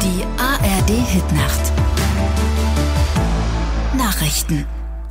Die ARD-Hitnacht. Nachrichten.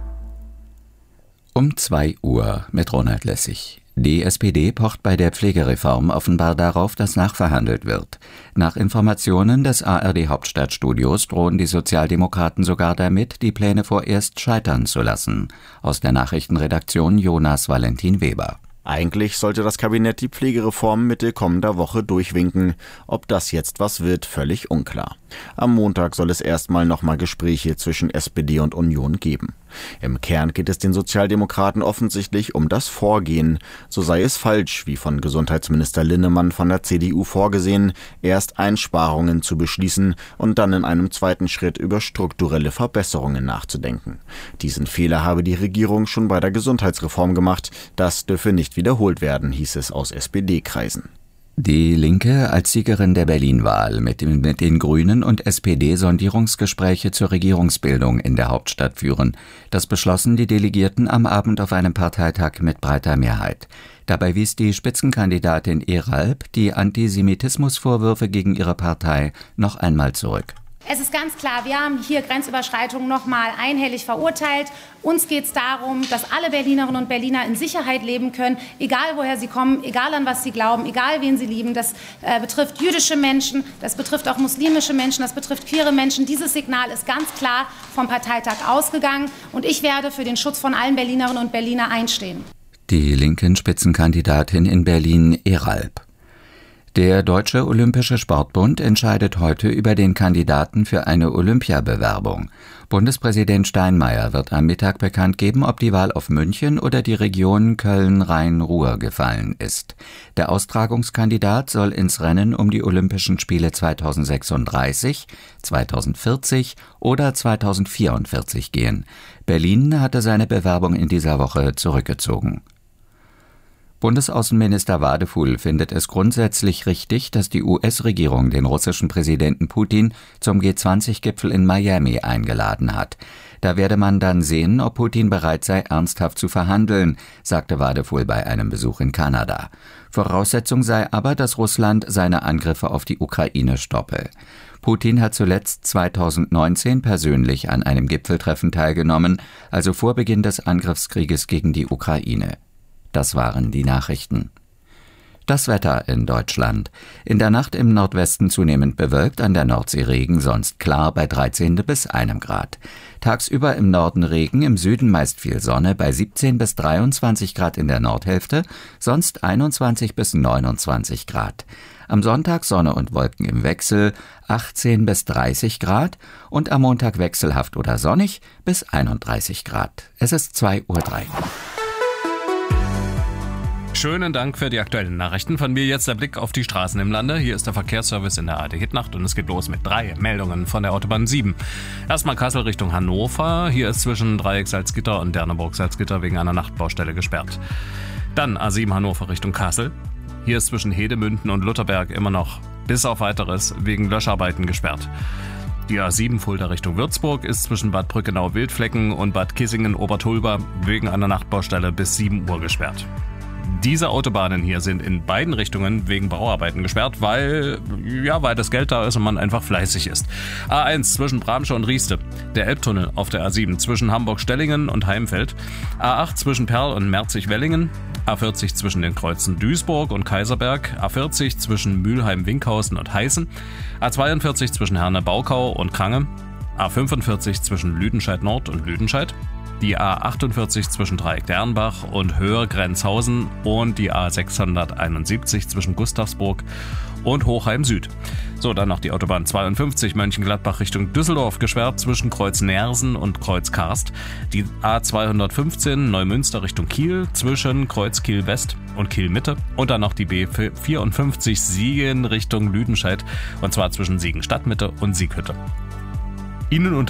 Um 2 Uhr mit Ronald Lessig. Die SPD pocht bei der Pflegereform offenbar darauf, dass nachverhandelt wird. Nach Informationen des ARD-Hauptstadtstudios drohen die Sozialdemokraten sogar damit, die Pläne vorerst scheitern zu lassen. Aus der Nachrichtenredaktion Jonas Valentin Weber. Eigentlich sollte das Kabinett die Pflegereform Mitte kommender Woche durchwinken. Ob das jetzt was wird, völlig unklar. Am Montag soll es erstmal nochmal Gespräche zwischen SPD und Union geben. Im Kern geht es den Sozialdemokraten offensichtlich um das Vorgehen. So sei es falsch, wie von Gesundheitsminister Linnemann von der CDU vorgesehen, erst Einsparungen zu beschließen und dann in einem zweiten Schritt über strukturelle Verbesserungen nachzudenken. Diesen Fehler habe die Regierung schon bei der Gesundheitsreform gemacht. Das dürfe nicht wiederholt werden, hieß es aus SPD-Kreisen. Die Linke als Siegerin der Berlin-Wahl mit den Grünen und SPD Sondierungsgespräche zur Regierungsbildung in der Hauptstadt führen. Das beschlossen die Delegierten am Abend auf einem Parteitag mit breiter Mehrheit. Dabei wies die Spitzenkandidatin Eralp die Antisemitismusvorwürfe gegen ihre Partei noch einmal zurück. Es ist ganz klar, wir haben hier Grenzüberschreitungen nochmal einhellig verurteilt. Uns geht es darum, dass alle Berlinerinnen und Berliner in Sicherheit leben können, egal woher sie kommen, egal an was sie glauben, egal wen sie lieben. Das betrifft jüdische Menschen, das betrifft auch muslimische Menschen, das betrifft queere Menschen. Dieses Signal ist ganz klar vom Parteitag ausgegangen und ich werde für den Schutz von allen Berlinerinnen und Berliner einstehen. Die linken Spitzenkandidatin in Berlin, Eralp. Der Deutsche Olympische Sportbund entscheidet heute über den Kandidaten für eine Olympiabewerbung. Bundespräsident Steinmeier wird am Mittag bekannt geben, ob die Wahl auf München oder die Region Köln-Rhein-Ruhr gefallen ist. Der Austragungskandidat soll ins Rennen um die Olympischen Spiele 2036, 2040 oder 2044 gehen. Berlin hatte seine Bewerbung in dieser Woche zurückgezogen. Bundesaußenminister Wadefuhl findet es grundsätzlich richtig, dass die US-Regierung den russischen Präsidenten Putin zum G20-Gipfel in Miami eingeladen hat. Da werde man dann sehen, ob Putin bereit sei, ernsthaft zu verhandeln, sagte Wadefuhl bei einem Besuch in Kanada. Voraussetzung sei aber, dass Russland seine Angriffe auf die Ukraine stoppe. Putin hat zuletzt 2019 persönlich an einem Gipfeltreffen teilgenommen, also vor Beginn des Angriffskrieges gegen die Ukraine. Das waren die Nachrichten. Das Wetter in Deutschland. In der Nacht im Nordwesten zunehmend bewölkt, an der Nordsee Regen, sonst klar bei 13 bis 1 Grad. Tagsüber im Norden Regen, im Süden meist viel Sonne bei 17 bis 23 Grad in der Nordhälfte, sonst 21 bis 29 Grad. Am Sonntag Sonne und Wolken im Wechsel, 18 bis 30 Grad und am Montag wechselhaft oder sonnig bis 31 Grad. Es ist 2:03 Uhr. Schönen Dank für die aktuellen Nachrichten. Von mir jetzt der Blick auf die Straßen im Lande. Hier ist der Verkehrsservice in der ARD-Hitnacht und es geht los mit 3 Meldungen von der Autobahn 7. Erstmal Kassel Richtung Hannover. Hier ist zwischen Dreieck-Salzgitter und Derneburg-Salzgitter wegen einer Nachtbaustelle gesperrt. Dann A7 Hannover Richtung Kassel. Hier ist zwischen Hedemünden und Lutherberg immer noch bis auf Weiteres wegen Löscharbeiten gesperrt. Die A7 Fulda Richtung Würzburg ist zwischen Bad Brückenau-Wildflecken und Bad Kissingen-Obertulba wegen einer Nachtbaustelle bis 7 Uhr gesperrt. Diese Autobahnen hier sind in beiden Richtungen wegen Bauarbeiten gesperrt, weil das Geld da ist und man einfach fleißig ist. A1 zwischen Bramsche und Rieste, der Elbtunnel auf der A7 zwischen Hamburg-Stellingen und Heimfeld, A8 zwischen Perl und Merzig-Wellingen, A40 zwischen den Kreuzen Duisburg und Kaiserberg, A40 zwischen Mülheim-Winkhausen und Heißen, A42 zwischen Herne-Baukau und Krange, A45 zwischen Lüdenscheid-Nord und Lüdenscheid, die A48 zwischen Dreieck-Dernbach und Höhr-Grenzhausen und die A671 zwischen Gustavsburg und Hochheim Süd. So, dann noch die Autobahn 52 Mönchengladbach Richtung Düsseldorf gesperrt zwischen Kreuz Nersen und Kreuz Karst. Die A215 Neumünster Richtung Kiel zwischen Kreuz Kiel West und Kiel Mitte. Und dann noch die B54 Siegen Richtung Lüdenscheid und zwar zwischen Siegen Stadtmitte und Sieghütte. Ihnen